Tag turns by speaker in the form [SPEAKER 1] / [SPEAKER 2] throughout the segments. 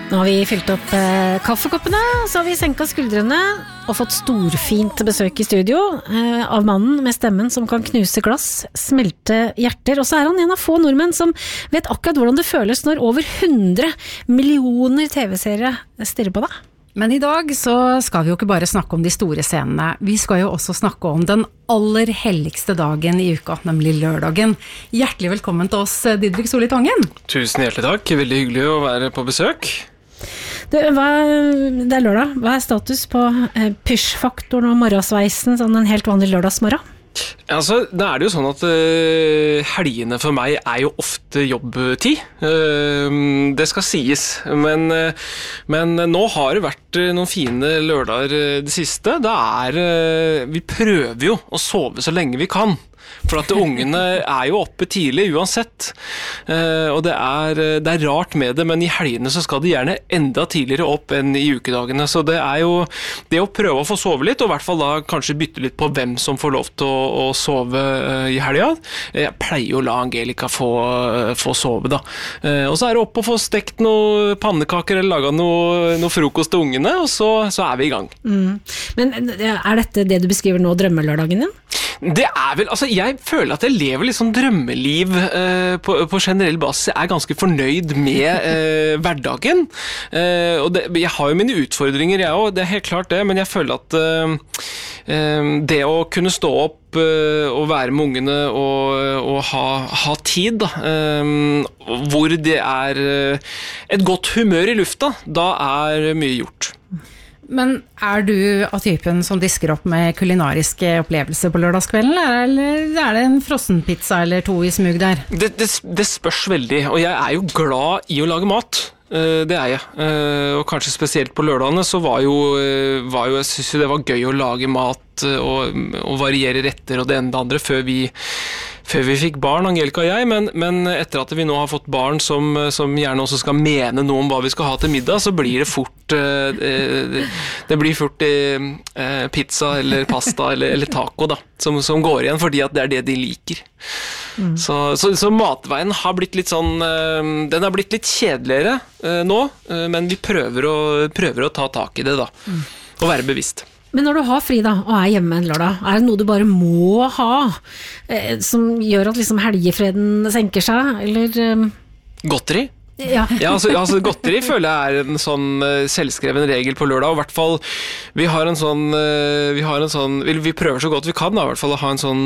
[SPEAKER 1] Nå har vi fylt opp kaffekoppene, så har vi senket skuldrene og fått storfint besøk i studio av mannen med stemmen som kan knuse glass, smelte hjerter, og så han en av få nordmenn som vet akkurat hvordan det føles når over 100 millioner TV-serier stirrer på deg.
[SPEAKER 2] Men i dag så skal vi jo ikke bare snakke om de store scenene, vi skal jo også snakke om den aller helligste dagen i uka, nemlig lørdagen. Hjertelig velkommen til oss, Didrik Solli Tangen.
[SPEAKER 3] Tusen hjertelig takk, veldig hyggelig å være på besøk.
[SPEAKER 1] Det er lørdag, hva status på pysjfaktoren og morgensveisen, sånn en helt vanlig lørdagsmorgen?
[SPEAKER 3] Altså, da det jo sånn at helgene for meg jo ofte jobbtid. Det skal sies, men nå har det vært noen fine lørdager det siste. Vi prøver jo å sove så lenge vi kan. For at ungene jo oppe tidlig uansett, og det er rart med det, men i helgene så skal de gjerne enda tidligere opp enn i ukedagene, så det jo det å prøve å få sove litt, og i hvert fall da kanskje bytte litt på hvem som får lov til å sove i helga. Jeg pleier å la Angelica få sove da, og så det opp å få stekt noen pannekaker eller laget noe frokost til ungene, og så vi i gang.
[SPEAKER 1] Men dette det du beskriver nå, drømmelørdagen din?
[SPEAKER 3] Det vel, altså jeg føler at jeg lever litt sånn drømmeliv på generell basis. Jeg ganske fornøyd med hverdagen, og jeg har jo mine utfordringer jeg også, det helt klart det, men jeg føler at det å kunne stå opp og være med ungene og ha tid da, hvor det et godt humør i lufta, da mye gjort.
[SPEAKER 2] Men du av typen som disker opp med kulinariske opplevelser på lørdagskvelden, eller det en frossenpizza eller to i smug der?
[SPEAKER 3] Det spørs veldig, og jeg jo glad i å lage mat. Det jeg, og kanskje spesielt på lørdagene så var jo jeg synes jo det var gøy å lage mat og variere retter og det ene og det andre før vi fikk barn, Angelica og jeg, men etter at vi nå har fått barn som gjerne også skal mene noe om hva vi skal ha til middag, så blir det fort pizza eller pasta eller taco da, som går igjen fordi at det det de liker. Så matveien har blitt litt sånn, den har blitt litt kjedeligere nå, men vi prøver å ta tak i det da, og være bevisst.
[SPEAKER 1] Men når du har fri da, og hjemme en lørdag, det noe du bare må ha, som gjør at liksom helgefreden senker seg, eller? Godteri?
[SPEAKER 3] Ja, altså godteri føler jeg en sånn selvskreven regel på lørdag, og i hvert fall vi har en sånn vi prøver så godt vi kan da, i hvert fall å ha en sånn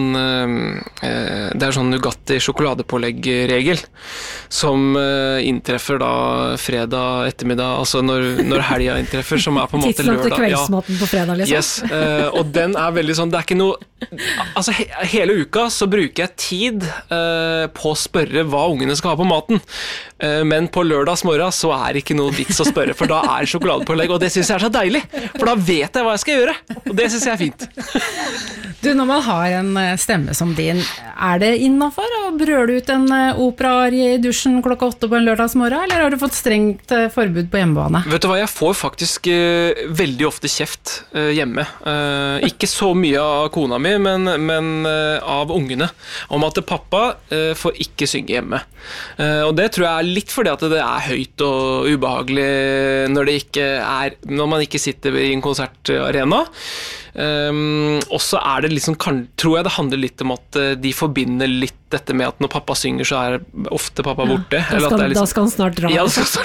[SPEAKER 3] det sånn Nugatti sjokoladepålegg-regel som inntreffer da fredag ettermiddag, altså når helga inntreffer, som på en måte lørdag.
[SPEAKER 1] Tidslagt til kveldsmaten på fredag, liksom.
[SPEAKER 3] Yes, og den veldig sånn, det ikke noe, altså hele uka så bruker jeg tid på å spørre hva ungene skal ha på maten, men på lørdagsmorgen så det ikke noe vits å spørre, for da det sjokoladepålegg, og det synes jeg så deilig, for da vet jeg hva jeg skal gjøre, og det synes jeg fint.
[SPEAKER 2] Du, når man har en stemme som din, det innenfor å brøle ut en opera-arie i dusjen klokka 8 på en lørdagsmorgen, eller har du fått strengt forbud på hjemmebane?
[SPEAKER 3] Vet du hva, jeg får faktisk veldig ofte kjeft hjemme. Ikke så mye av kona mi, men av ungene, om at pappa får ikke synge hjemme. Og det tror jeg litt fordi at det høyt og ubehagelig når man ikke sitter i en konsertarena. Og så det liksom, tror jeg det handler litt om at de forbinder litt dette med at når pappa synger så ofte pappa borte.
[SPEAKER 1] Da skal han snart dra.
[SPEAKER 3] Ja,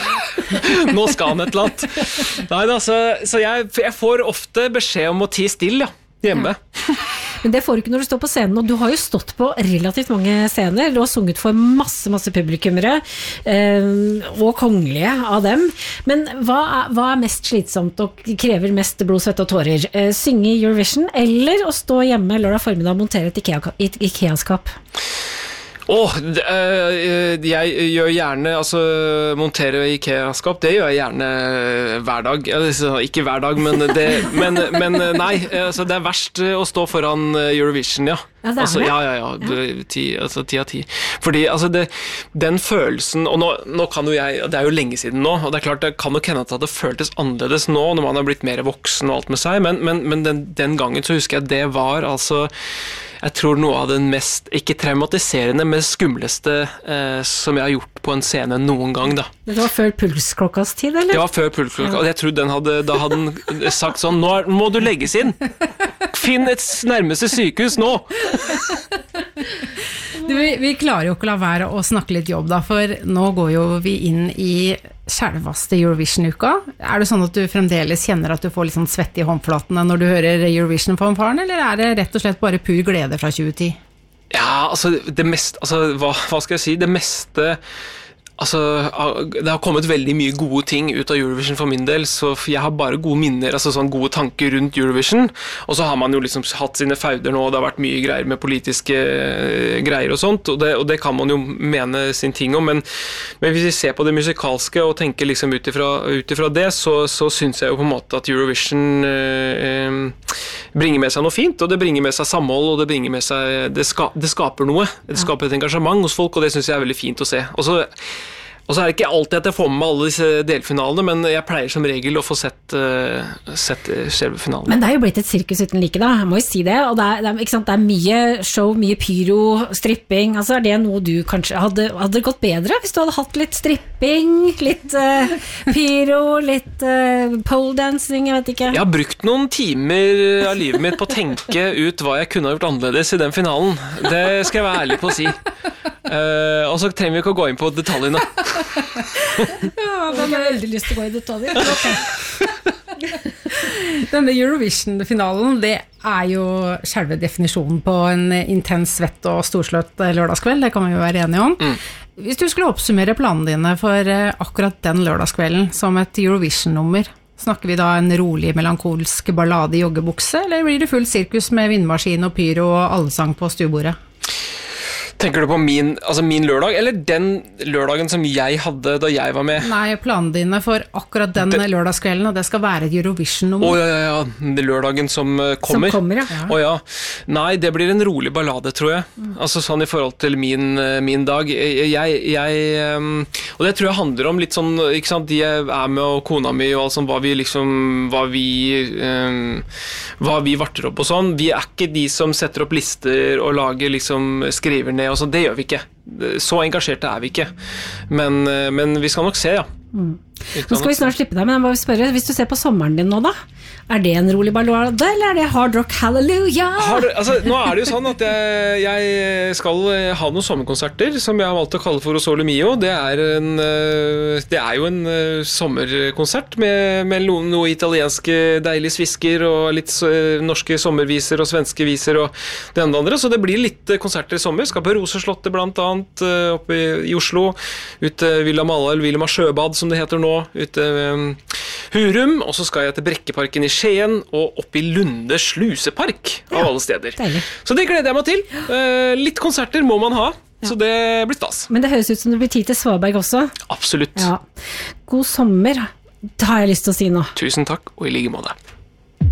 [SPEAKER 3] nå skal han et eller annet. Nei, så jeg får ofte beskjed om å tie stille, hjemme.
[SPEAKER 1] Men det får du ikke når du står på scenen, og du har jo stått på relativt mange scener, du har sunget for masse publikummere, og kongelige av dem, men hva mest slitsomt og krever mest blod, svett og tårer? Synge i Eurovision, eller å stå hjemme lørdag formiddag og montere et IKEA-skap? Jeg gjør gjerne, montere IKEA-skap, det gjør jeg gjerne hver dag, ikke hver dag, men nei, det verst å stå foran Eurovision, ja. Ja, 10 av 10. Fordi den følelsen, og nå kan jo jeg, det jo lenge siden nå, og det klart det kan nok hende at det føltes annerledes nå, når man har blitt mer voksen og alt med seg, men den gangen så husker jeg det var jeg tror noe av den mest, ikke traumatiserende, men skumleste som jeg har gjort på en scene noen gang, da.
[SPEAKER 2] Det var før pulsklokkas tid, eller?
[SPEAKER 1] Det var før pulsklokka, og jeg tror da hadde den sagt sånn, nå må du legges inn. Finn et nærmeste sykehus nå!
[SPEAKER 2] Vi klarer jo ikke å la være å snakke litt jobb da, for nå går jo vi inn i selveste Eurovision-uka. Er det sånn at du fremdeles kjenner at du får litt sånn svett i håndflatene når du hører Eurovision-fanfaren, eller er det rett og slett bare pur glede fra 2010?
[SPEAKER 1] Ja, altså, hva skal jeg si? Det meste... Altså, det har kommet veldig mye gode ting ut av Eurovision for min del, så jeg har bare gode minner, altså sånn gode tanker rundt Eurovision, og så har man jo liksom hatt sine fauder nå, og det har vært mye greier med politiske greier og sånt, og det kan man jo mene sin ting om, men hvis vi ser på det musikalske og tenker liksom ut ifra det, så synes jeg jo på en måte at Eurovision bringer med seg noe fint, og det bringer med seg samhold, og det bringer med seg, det skaper noe, det skaper et engasjement hos folk, og det synes jeg er veldig fint å se. Og så er det ikke alltid at jeg får med meg alle disse delfinalene, men jeg pleier som regel å få sett selve finalen.
[SPEAKER 4] Men det er jo blitt et sirkus uten like, da, jeg må jo si det, og ikke sant, det er mye show, mye pyro, stripping, altså er det noe du kanskje hadde gått bedre hvis du hadde hatt litt stripping, litt pyro, litt pole dancing, jeg vet ikke.
[SPEAKER 1] Jeg har brukt noen timer av livet mitt på å tenke ut hva jeg kunne ha gjort annerledes i den finalen. Det skal jeg være ærlig på å si. Og så trenger vi ikke å gå inn på detaljene.
[SPEAKER 4] Ja, da har jeg veldig lyst til å gå i detaljer. Okay.
[SPEAKER 2] Denne Eurovision-finalen, det er jo selve definisjonen på en intens, svett og storslått lørdagskveld, det kan vi jo være enige om. Hvis du skulle oppsummere planene dine for akkurat den lørdagskvelden som et Eurovision-nummer, snakker vi da en rolig, melankolsk ballade i joggebukse, eller blir det full sirkus med vindmaskin og pyro og allsang på stuebordet?
[SPEAKER 1] Tenker du på min lørdag, eller den lørdagen som jeg hadde da jeg var med?
[SPEAKER 2] Nei, planene dine for akkurat den lørdagskvelden, og det skal være et Eurovision-nummer.
[SPEAKER 1] Ja, lørdagen som kommer.
[SPEAKER 4] Som kommer,
[SPEAKER 1] ja. Nei, det blir en rolig ballade, tror jeg. Altså sånn i forhold til min dag. Og det tror jeg handler om litt sånn, ikke sant, de jeg er med, og kona mi, og alt sånn, hva vi varter opp og sånn. Vi er ikke de som setter opp lister og lager liksom, skriver ned, og sånn, det gjør vi ikke. Så engasjerte er vi ikke. Men vi skal nok se, ja.
[SPEAKER 4] Nå skal vi snart slippe deg, men jeg må spørre, hvis du ser på sommeren din nå da, er det en rolig ballade, eller er det hard rock hallelujah?
[SPEAKER 1] Nå er det jo sånn at jeg skal ha noen sommerkonserter som jeg har valgt å kalle for Sole Mio. Det er jo en sommerkonsert med noe italienske deilige svisker og litt norske sommerviser og svenske viser og det ene og andre, så det blir litt konserter i sommer. Skal på Roseslottet blant annet, oppe i Oslo, ute Villa Malla eller Villa Sjøbad som det heter nå, ute Hurum, og så skal jeg til Brekkeparken i Skien og opp i Lunde Slusepark av alle steder.
[SPEAKER 4] Deilig.
[SPEAKER 1] Så det gleder jeg meg til. Litt konserter må man ha, så det blir stas.
[SPEAKER 4] Men det høres ut som det blir tid til Svaberg også.
[SPEAKER 1] Absolutt.
[SPEAKER 4] Ja. God sommer, det har jeg lyst til å si nå.
[SPEAKER 1] Tusen takk, og i like måte.